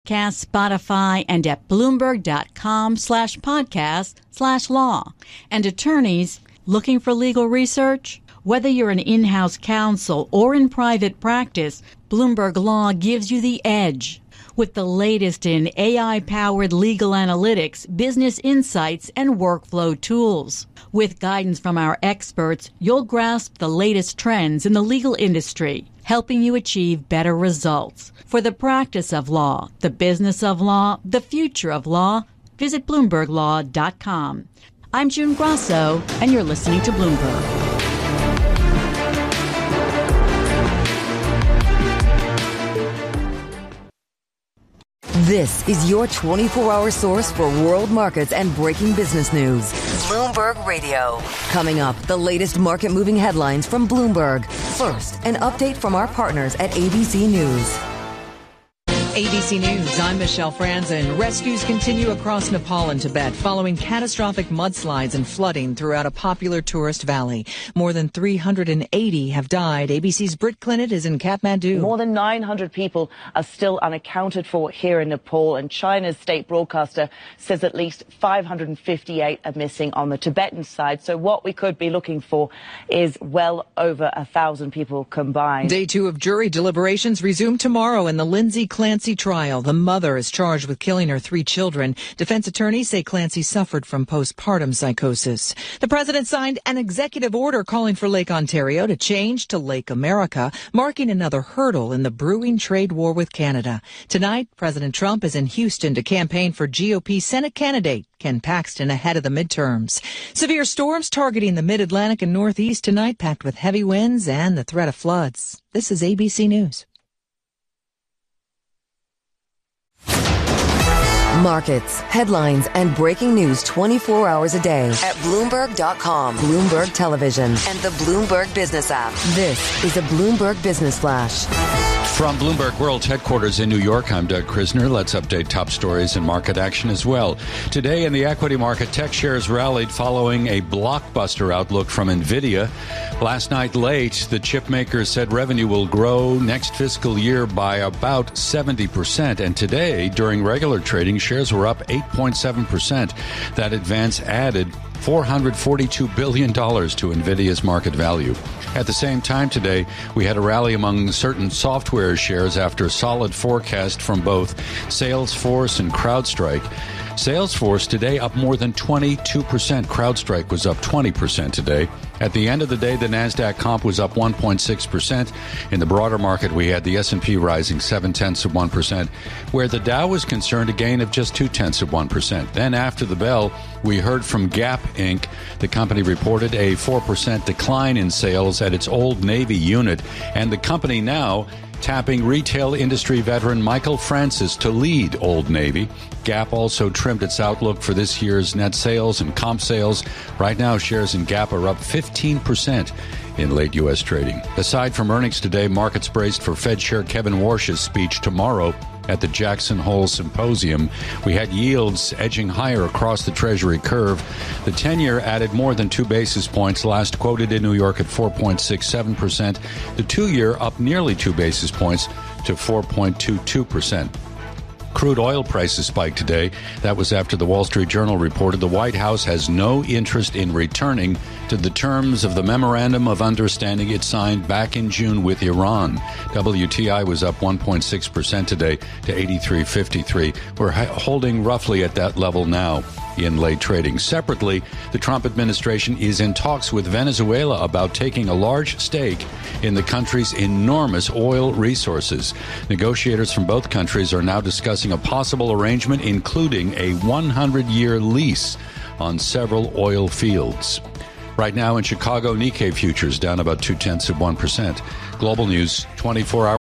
Spotify, and at Bloomberg.com/podcast/law. And attorneys looking for legal research? Whether you're an in-house counsel or in private practice, Bloomberg Law gives you the edge. With the latest in AI-powered legal analytics, business insights, and workflow tools. With guidance from our experts, you'll grasp the latest trends in the legal industry, helping you achieve better results. For the practice of law, the business of law, the future of law, visit BloombergLaw.com. I'm June Grasso, and you're listening to Bloomberg. This is your 24-hour source for world markets and breaking business news. Bloomberg Radio. Coming up, the latest market-moving headlines from Bloomberg. First, an update from our partners at ABC News. ABC News, I'm Michelle Franzen. Rescues continue across Nepal and Tibet following catastrophic mudslides and flooding throughout a popular tourist valley. More than 380 have died. ABC's Britt Clinton is in Kathmandu. More than 900 people are still unaccounted for here in Nepal, and China's state broadcaster says at least 558 are missing on the Tibetan side. So what we could be looking for is well over 1,000 people combined. Day 2 of jury deliberations resume tomorrow in the Lindsay Clancy trial. The mother is charged with killing her 3 children. Defense attorneys say Clancy suffered from postpartum psychosis. The president signed an executive order calling for Lake Ontario to change to Lake America, marking another hurdle in the brewing trade war with Canada. Tonight, President Trump is in Houston to campaign for GOP Senate candidate Ken Paxton ahead of the midterms. Severe storms targeting the Mid-Atlantic and Northeast tonight, packed with heavy winds and the threat of floods. This is ABC News. Markets, headlines, and breaking news 24 hours a day at Bloomberg.com, Bloomberg Television, and the Bloomberg Business app. This is a Bloomberg Business Flash. From Bloomberg World Headquarters in New York, I'm Doug Krisner. Let's update top stories and market action as well. Today in the equity market, tech shares rallied following a blockbuster outlook from NVIDIA. Last night late, the chip maker said revenue will grow next fiscal year by about 70%. And today, during regular trading, shares were up 8.7%. That advance added $442 billion to NVIDIA's market value. At the same time today, we had a rally among certain software shares after a solid forecast from both Salesforce and CrowdStrike. Salesforce today up more than 22%. CrowdStrike was up 20% today. At the end of the day, the NASDAQ comp was up 1.6%. In the broader market, we had the S&P rising 0.7%, where the Dow was concerned a gain of just 0.2%. Then after the bell, we heard from Gap Inc. The company reported a 4% decline in sales at its Old Navy unit, and the company now tapping retail industry veteran Michael Francis to lead Old Navy. Gap also trimmed its outlook for this year's net sales and comp sales. Right now, shares in Gap are up 15% in late U.S. trading. Aside from earnings today, markets braced for Fed Chair Kevin Warsh's speech tomorrow at the Jackson Hole Symposium. We had yields edging higher across the Treasury curve. The 10-year added more than 2 basis points, last quoted in New York at 4.67%. The 2-year up nearly 2 basis points to 4.22%. Crude oil prices spiked today. That was after the Wall Street Journal reported the White House has no interest in returning to the terms of the Memorandum of Understanding it signed back in June with Iran. WTI was up 1.6% today to 83.53. We're holding roughly at that level now in late trading. Separately, the Trump administration is in talks with Venezuela about taking a large stake in the country's enormous oil resources. Negotiators from both countries are now discussing a possible arrangement, including a 100-year lease on several oil fields. Right now in Chicago, Nikkei futures down about 0.2%. Global news, 24 hours.